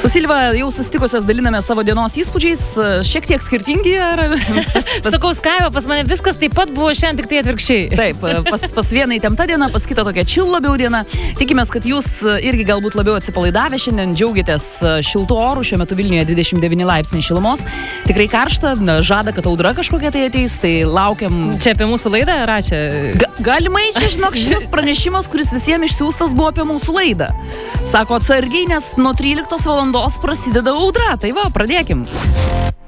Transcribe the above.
Su Silva jau susitikusios daliname savo dienos įspūdžiais, šiek tiek skirtingi. Sakau, Skaiva, pas mane viskas taip pat buvo šiandien, tik tai atvirkščiai. Taip, pas vieną įtempta diena, pas kitą tokia chill labiau diena. Tikimės, kad jūs irgi galbūt labiau atsipalaidavę šiandien, džiaugiatės šiltų orų, šiuo metu Vilniuje 29 laipsniai šilumos. Tikrai karšta, žada, kad audra kažkokia tai ateis, tai laukiam. Čia apie mūsų laidą, Račia? Galimai čia, žinok, šis pranešimas, kuris visiems išsiųstas, buvo apie mūsų laidą. Sako, atsargiai, nes nuo 13 valandos prasideda audra. Tai va, pradėkim.